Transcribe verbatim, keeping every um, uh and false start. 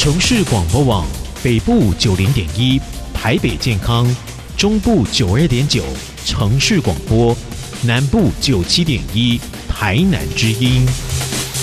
城市广播网北部九零点一，台北健康；中部九二点九，城市广播；南部九七点一，台南之音。